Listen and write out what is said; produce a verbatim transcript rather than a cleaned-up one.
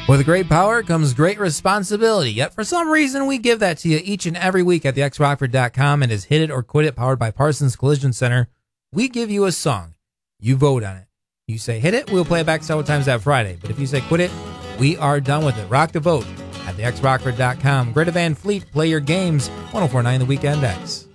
With great power comes great responsibility, yet for some reason we give that to you each and every week at the x rockford dot com, and as Hit It or Quit It, powered by Parsons Collision Center, we give you a song. You vote on it. You say hit it, we'll play it back several times that Friday, but if you say quit it, we are done with it. Rock the vote at the x rockford dot com. Greta Van Fleet, play your games, one oh four point nine The Weekend X.